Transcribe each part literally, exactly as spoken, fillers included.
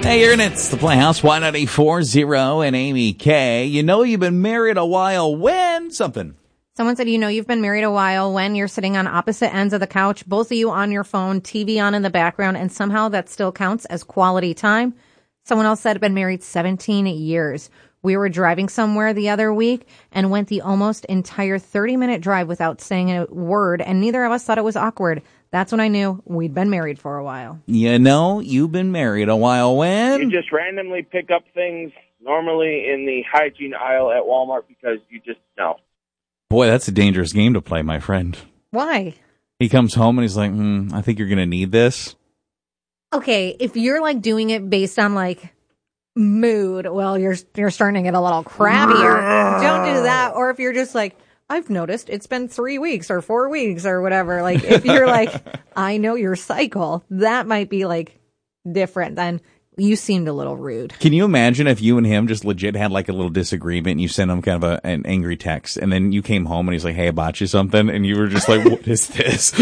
Hey, you're in It's the Playhouse, Y ninety-four zero and Amy K. You know you've been married a while when something. Someone said, you know, you've been married a while when you're sitting on opposite ends of the couch, both of you on your phone, T V on in the background, and somehow that still counts as quality time. Someone else said, been married seventeen years. We were driving somewhere the other week and went the almost entire thirty-minute drive without saying a word, and neither of us thought it was awkward. That's when I knew we'd been married for a while. You know you've been married a while when? You just randomly pick up things normally in the hygiene aisle at Walmart because you just know. Boy, that's a dangerous game to play, my friend. Why? He comes home and he's like, hmm, I think you're going to need this. Okay, if you're like doing it based on like mood, well, you're you're starting to get a little crabbier. Don't do that. Or if you're just like, I've noticed it's been three weeks or four weeks or whatever. Like if you're like, I know your cycle, that might be like different than you seemed a little rude. Can you imagine if you and him just legit had like a little disagreement and you sent him kind of a, an angry text and then you came home and he's like, hey, I bought you something. And you were just like, what is this?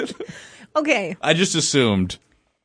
Okay. I just assumed.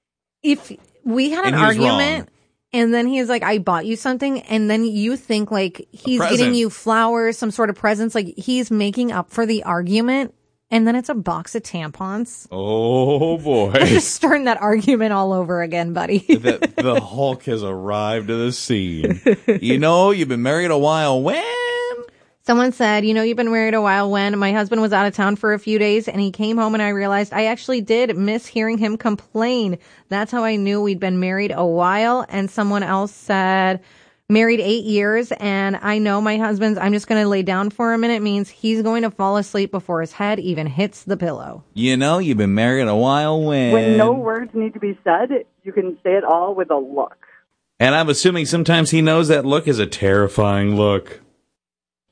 If we had an argument and then he's like, I bought you something, and then you think like he's getting you flowers, some sort of presents, like he's making up for the argument, and then it's a box of tampons. Oh, boy. We're just starting that argument all over again, buddy. the, the Hulk has arrived to the scene. You know, you've been married a while when? Someone said, you know, you've been married a while when my husband was out of town for a few days and he came home and I realized I actually did miss hearing him complain. That's how I knew we'd been married a while. And someone else said, married eight years and I know my husband's, I'm just going to lay down for a minute, means he's going to fall asleep before his head even hits the pillow. You know, you've been married a while when? When no words need to be said, you can say it all with a look. And I'm assuming sometimes he knows that look is a terrifying look.